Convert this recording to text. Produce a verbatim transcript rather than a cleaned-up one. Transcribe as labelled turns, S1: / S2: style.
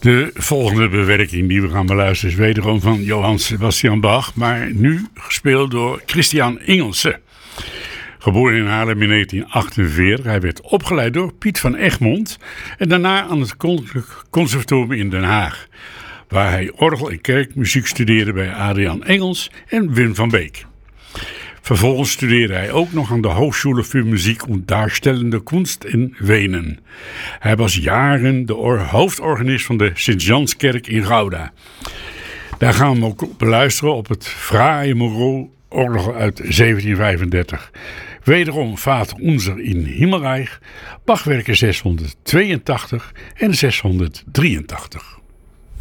S1: De volgende bewerking die we gaan beluisteren is wederom van Johann Sebastian Bach, maar nu gespeeld door Christian Ingelsen. Geboren in Haarlem in negentien achtenveertig. Hij werd opgeleid door Piet van Egmond en daarna aan het Koninklijk Conservatorium in Den Haag, waar hij orgel- en kerkmuziek studeerde bij Adriaan Engels en Wim van Beek. Vervolgens studeerde hij ook nog aan de Hochschule für Musik und Darstellende Kunst in Wenen. Hij was jaren de or- hoofdorganist van de Sint-Janskerk in Gouda. Daar gaan we hem ook beluisteren op het fraaie Moreau-orgel uit zeventien vijfendertig. Wederom Vater Unser in Himmelreich, Bachwerken zeshonderdtweeëntachtig en zeshonderddrieëntachtig.